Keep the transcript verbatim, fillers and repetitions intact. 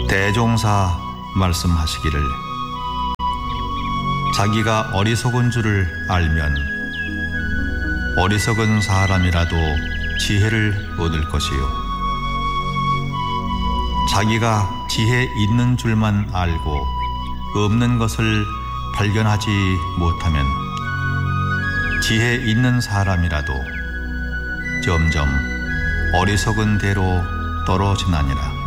대종사 말씀하시기를 자기가 어리석은 줄을 알면 어리석은 사람이라도 지혜를 얻을 것이요 자기가 지혜 있는 줄만 알고 없는 것을 발견하지 못하면 지혜 있는 사람이라도 점점 어리석은 대로 떨어지나니라.